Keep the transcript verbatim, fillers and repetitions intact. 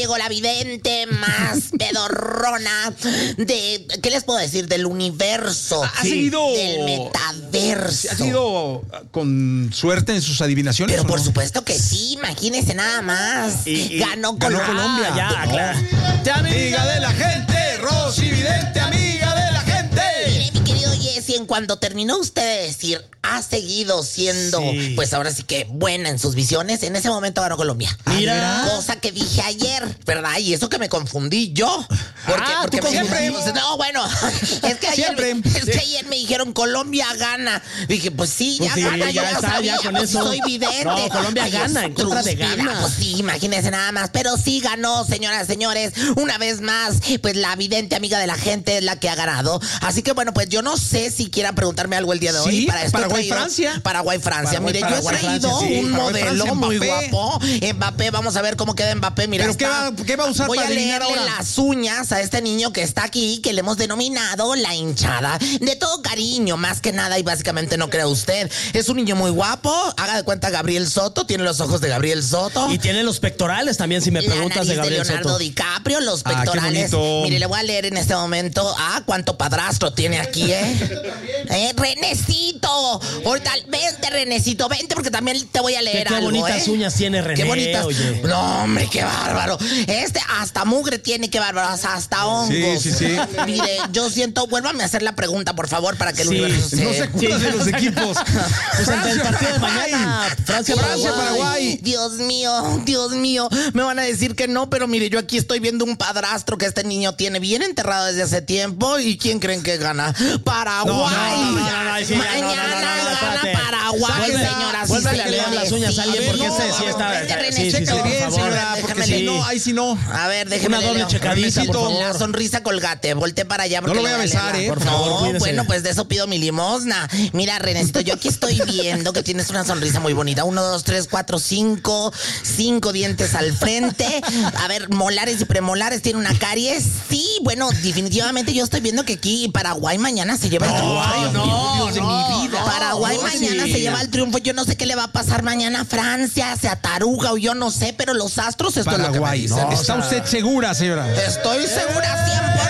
llegó la vidente más pedorrona de, ¿qué les puedo decir? Del universo. Ha seguido... Del metaverso. ¿Ha sido con suerte en sus adivinaciones? Pero por no? supuesto que sí, imagínense nada más. Y, y ganó, ganó Colombia. Colombia. Ah, ya, claro. Te amiga de la gente, Rosy Vidente, amiga de la gente. Mire, mi querido Jessy, en cuanto terminó usted de decir, ha seguido siendo, Sí. pues ahora sí que buena en sus visiones, en ese momento ganó Colombia. Mira. Cosa que dije ayer, ¿verdad? Y eso que me confundí yo. Porque, Ah, porque ¿tú me siempre? confundí. No, bueno, es que, ayer, Siempre. es que ayer me dijeron Colombia gana. Dije, pues sí, Pues ya sí, gana, ya yo lo está, sabía, ya con pues eso. soy vidente. No, Colombia gana, en contra de estúpida. Ghana. Pues sí, imagínense nada más. Pero sí ganó, señoras, señores. Una vez más, pues la vidente amiga de la gente es la que ha ganado. Así que bueno, pues yo no sé si quieran preguntarme algo el día de hoy. Sí, Para esto he Paraguay, traído- Francia. Paraguay, Francia. Paraguay, Mire, Paraguay, yo he traído Francia, sí. un Paraguay, modelo Francia, muy Mbappé. guapo. Mbappé, vamos a ver cómo queda Mbappé. Mira, ¿Pero qué está- va- qué va a usar Voy para a adivinar leerle ahora? las uñas a este niño que está aquí, que le hemos denominado la hinchada. De todo cariño, más que nada, y básicamente no crea usted. Es un niño muy guapo. Haga de cuenta Gabriel Soto. Tiene los ojos de Gabriel Soto. Y tiene los pectorales también, si me La preguntas nariz de de Gabriel Leonardo Soto. DiCaprio, los Ah, qué pectorales. bonito. Mire, le voy a leer en este momento. Ah, cuánto padrastro tiene aquí, ¿eh? ¿Eh? Renecito. Ahorita, vente, Renecito, vente porque también te voy a Qué, leer qué algo, bonitas ¿eh? uñas tiene René, Qué bonitas. oye. No, hombre, qué bárbaro. Este hasta mugre tiene, qué bárbaro. Hasta hongos. Sí, sí, sí. Mire, yo siento, vuélvame a hacer la pregunta, por favor, para que el Sí, universo se... No se acuerdan de los equipos. Pues ante el partido de Paraguay. mañana, Francia, Francia, Paraguay. Paraguay. Dios mío, Dios mío, me van a decir que no, pero mire, yo aquí estoy viendo un padrastro que este niño tiene bien enterrado desde hace tiempo. ¿Y quién creen que gana? Paraguay. No, no, no, no, no, sí, ya, Mañana no, no, no, no, gana espérate. Paraguay, Vuelve- señoras y vuélvele a señores. leer las uñas a alguien, Sí, porque no, ese sí a ver, está- vente, René, sí, sí, chécale sí, bien, por favor. señora, Porque déjame si leer. no, ahí sí no. A ver, déjeme Una doble leer. checadita, por Renecito. favor. La sonrisa colgate, volte para allá. porque No lo voy le a leer besar, la- ¿eh? Por favor, No, cuídese. bueno, pues de eso pido mi limosna. Mira, Renecito, yo aquí estoy viendo que tienes una sonrisa muy bonita. Uno, dos, tres, cuatro, cinco. Cinco dientes al frente. A ver, molares y premolares. Tiene una caries. Sí, bueno, definitivamente yo estoy viendo que aquí Paraguay mañana se lleva el triunfo. Ay, no, Dios de mi no, vida. Paraguay no, mañana sí. se lleva el triunfo. Yo no sé qué le va a pasar mañana a Francia, se ataruga o yo no sé, pero los astros, esto Paraguay. es lo que me dicen. ¿Está usted segura, señora? Estoy segura siempre.